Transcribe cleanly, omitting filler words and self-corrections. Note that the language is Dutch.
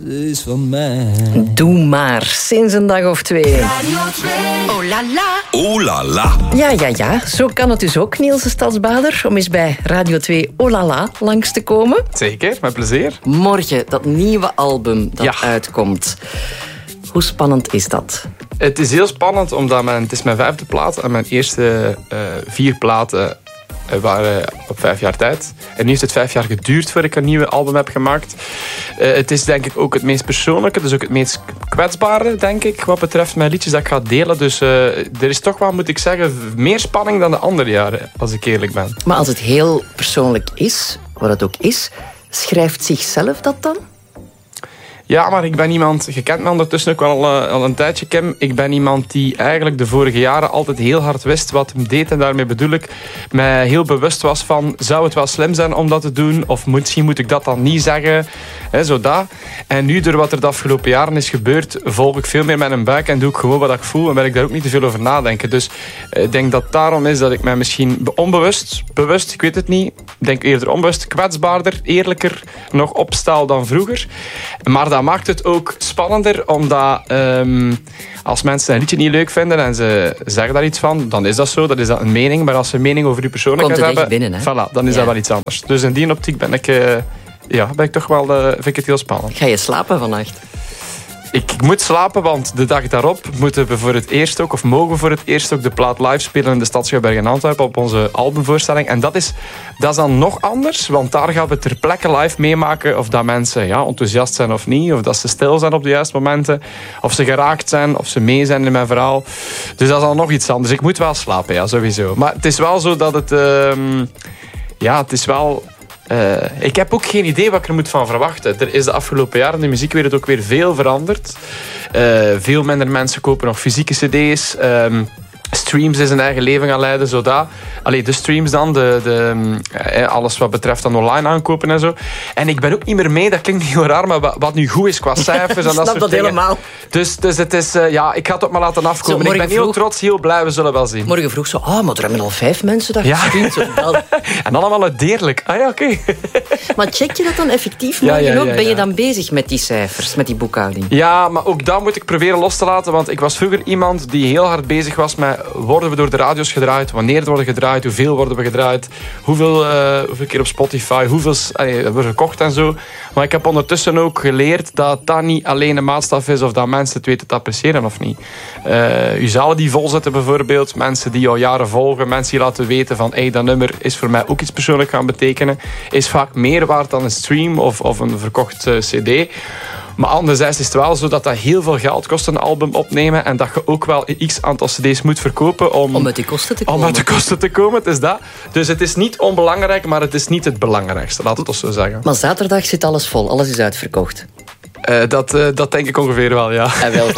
is van mij. Doe maar, sinds een dag of 2. Radio 2. Oh la la. Oh la la. Ja. Zo kan het dus ook, Niels de Stadsbader, om eens bij Radio 2 Oh la la langs te komen. Zeker, met plezier. Morgen, dat nieuwe album dat Ja. uitkomt. Hoe spannend is dat? Het is heel spannend, omdat het is mijn 5e plaat en mijn eerste 4 platen waren op 5 jaar tijd. En nu heeft het 5 jaar geduurd voordat ik een nieuwe album heb gemaakt. Het is denk ik ook het meest persoonlijke, dus ook het meest kwetsbare, denk ik, wat betreft mijn liedjes dat ik ga delen. Dus er is toch wel, moet ik zeggen, meer spanning dan de andere jaren, als ik eerlijk ben. Maar als het heel persoonlijk is, wat het ook is, schrijft zichzelf dat dan? Ja, maar ik ben iemand... Je kent me ondertussen ook wel al een tijdje, Kim. Ik ben iemand die eigenlijk de vorige jaren altijd heel hard wist wat hem deed. En daarmee bedoel ik, mij heel bewust was van... Zou het wel slim zijn om dat te doen? Of misschien moet ik dat dan niet zeggen? Zo dat. En nu, door wat er de afgelopen jaren is gebeurd... volg ik veel meer met een buik en doe ik gewoon wat ik voel. En ben ik daar ook niet te veel over nadenken. Dus ik denk dat daarom is dat ik mij misschien onbewust... Bewust, ik weet het niet. Ik denk eerder onbewust, kwetsbaarder, eerlijker nog opstel dan vroeger. Maar dat maakt het ook spannender, omdat als mensen een liedje niet leuk vinden en ze zeggen daar iets van, dan is dat zo, dat is dat een mening. Maar als ze een mening over je persoonlijkheid hebben, binnen, hè? Voilà, dan is dat wel iets anders. Dus in die optiek ben ik toch wel, vind ik het heel spannend. Ga je slapen vannacht? Ik moet slapen, want de dag daarop moeten we voor het eerst ook, of mogen we voor het eerst ook de plaat live spelen in de Stadsschouwburg in Antwerpen op onze albumvoorstelling. En dat is dan nog anders, want daar gaan we ter plekke live meemaken of dat mensen enthousiast zijn of niet, of dat ze stil zijn op de juiste momenten, of ze geraakt zijn, of ze mee zijn in mijn verhaal. Dus dat is al nog iets anders. Ik moet wel slapen, ja, sowieso. Maar het is wel zo dat het... het is wel... ik heb ook geen idee wat ik er moet van verwachten. Er is de afgelopen jaren in de muziekwereld ook weer veel veranderd. Veel minder mensen kopen nog fysieke cd's. Streams is een eigen leven gaan leiden, zodat... de streams dan, alles wat betreft dan online aankopen en zo. En ik ben ook niet meer mee, dat klinkt heel raar, maar wat nu goed is qua cijfers en dat soort dingen. Helemaal. Dus het is... ik ga het op maar laten afkomen. Zo, ik ben heel trots, heel blij, we zullen wel zien. Morgen vroeg zo, maar er hebben al 5 mensen dat gestreamd. En allemaal uit Deerlijk. Ah ja, oké. Maar check je dat dan effectief morgen ook? Ben je dan bezig met die cijfers, met die boekhouding? Ja, maar ook dat moet ik proberen los te laten, want ik was vroeger iemand die heel hard bezig was met... Worden we door de radio's gedraaid? Wanneer worden we gedraaid? Hoeveel worden we gedraaid? Hoeveel keer op Spotify? Hoeveel hebben we gekocht en zo? Maar ik heb ondertussen ook geleerd dat dat niet alleen een maatstaf is of dat mensen het weten te appreciëren of niet. Je zalen die volzetten bijvoorbeeld. Mensen die jou jaren volgen. Mensen die laten weten van dat nummer is voor mij ook iets persoonlijk gaan betekenen. Is vaak meer waard dan een stream of een verkocht cd. Maar anderzijds is het wel zo dat dat heel veel geld kost, een album opnemen. En dat je ook wel een x-aantal cd's moet verkopen om uit die kosten te komen. Om uit de kosten te komen, het is dat. Dus het is niet onbelangrijk, maar het is niet het belangrijkste. Laat het toch zo zeggen. Maar zaterdag zit alles vol, alles is uitverkocht. Dat denk ik ongeveer wel, ja. En wel,